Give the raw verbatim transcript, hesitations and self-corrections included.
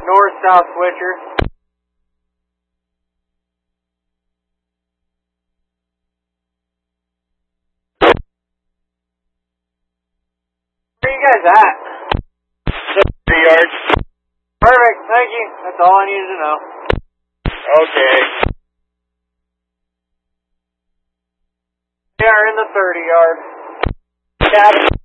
north-south switcher. Where are you guys at? Three yards. Perfect, thank you. That's all I needed to know. Okay. We are in the thirty yard. Cabin.